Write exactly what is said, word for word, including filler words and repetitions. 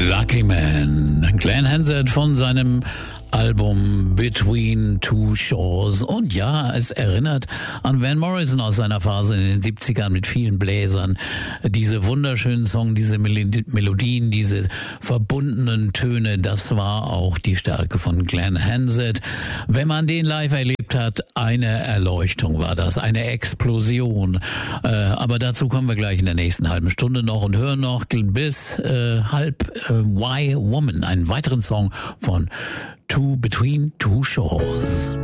Lucky Man, Glenn Hansard von seinem Album Between Two Shores. Und ja, es erinnert an Van Morrison aus seiner Phase in den siebzigern mit vielen Bläsern. Diese wunderschönen Songs, diese Melodien, diese verbundenen Töne, das war auch die Stärke von Glenn Hansard. Wenn man den live erlebt hat, eine Erleuchtung war das, eine Explosion. Äh, aber dazu kommen wir gleich in der nächsten halben Stunde noch und hören noch bis äh, halb äh, Why Woman, einen weiteren Song von Two Between Two Shores.